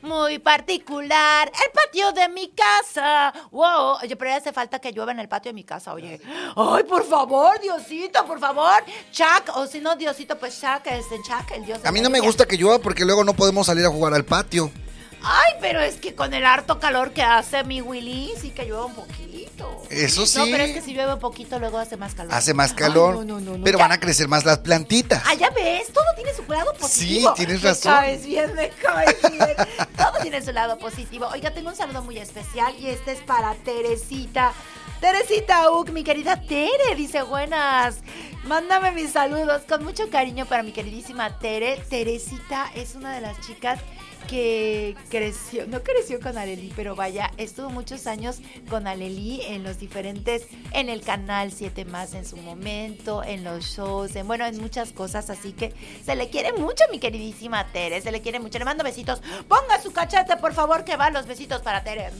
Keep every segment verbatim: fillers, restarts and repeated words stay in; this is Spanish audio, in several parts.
muy particular, el patio de mi casa. Wow, oye, pero ya hace falta que llueva en el patio de mi casa, oye. Ay, por favor, Diosito, por favor. Chuck, o si no, Diosito, pues Chuck, es el Chuck, el dios de A mí la no me lluvia. gusta que llueva porque luego no podemos salir a jugar al patio. Ay, pero es que con el harto calor que hace mi Willy, sí que llueve un poquito. Eso sí. No, pero es que si llueve un poquito, luego hace más calor. Hace más calor. Ay, no, no, no, pero ya. van a crecer más las plantitas. Ah, ya ves, todo tiene su lado positivo. Sí, tienes Me razón. caes bien, me caes bien. Todo tiene su lado positivo. Oiga, tengo un saludo muy especial y este es para Teresita. Teresita Uc, mi querida Tere, dice buenas. Mándame mis saludos con mucho cariño para mi queridísima Tere. Teresita es una de las chicas que creció, no creció con Aleli, pero vaya, estuvo muchos años con Aleli en los diferentes, en el canal siete más en su momento, en los shows, en, bueno, en muchas cosas, así que se le quiere mucho, mi queridísima Tere, se le quiere mucho, le mando besitos, ponga su cachete, por favor, que van los besitos para Tere.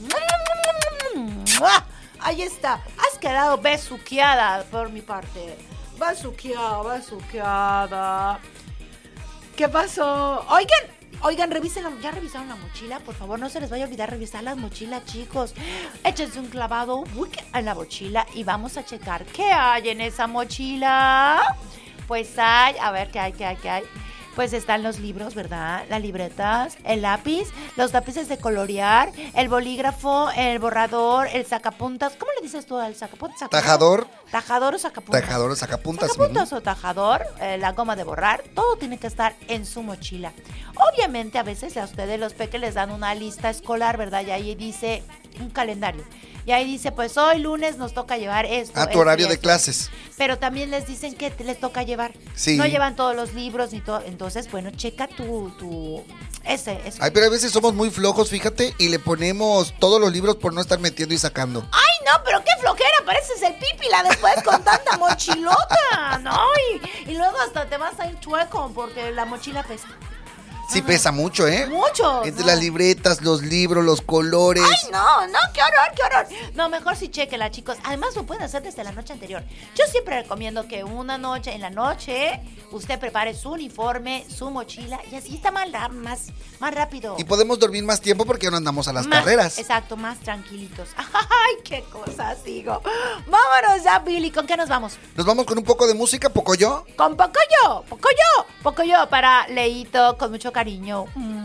Ahí está, has quedado besuqueada por mi parte, besuqueada, besuqueada. ¿Qué pasó? Oigan, Oigan, revisen la, ya revisaron la mochila, por favor, no se les vaya a olvidar revisar la mochila, chicos. Échense un clavado uy, en la mochila y vamos a checar qué hay en esa mochila. Pues hay, a ver qué hay, qué hay, qué hay. Pues están los libros, ¿verdad? Las libretas, el lápiz, los lápices de colorear, el bolígrafo, el borrador, el sacapuntas. ¿Cómo le dices tú al sacapuntas? ¿Sacapuntas? Tajador. Tajador o sacapuntas. Tajador o sacapuntas. Sacapuntas o tajador, eh, la goma de borrar, todo tiene que estar en su mochila. Obviamente a veces a ustedes los peques les dan una lista escolar, ¿verdad? Y ahí dice un calendario. Y ahí dice, pues hoy lunes nos toca llevar esto. A esto tu horario y de esto. clases. Pero también les dicen que te- les toca llevar. Sí. No llevan todos los libros ni todo. Entonces, bueno, checa tu, tu, ese, eso. Ay, pero a veces somos muy flojos, fíjate, y le ponemos todos los libros por no estar metiendo y sacando. Ay, no, pero qué flojera, pareces el pípila después con tanta mochilota, ¿no? Y, y luego hasta te vas a ir chueco porque la mochila pesa. Sí pesa mucho, ¿eh? Mucho. Entre no. las libretas, los libros, los colores. Ay, no, no, qué horror, qué horror. No, mejor sí chequenla, chicos. Además, lo pueden hacer desde la noche anterior. Yo siempre recomiendo que una noche, en la noche, usted prepare su uniforme, su mochila, y así está más, ra- más, más rápido. Y podemos dormir más tiempo porque ya no andamos a las Más- carreras. Exacto, más tranquilitos. Ay, qué cosas digo. Vámonos ya, Billy. ¿Con qué nos vamos? Nos vamos con un poco de música, Pocoyo. Con Pocoyo, Pocoyo, Pocoyo para Leito, con mucho cariño.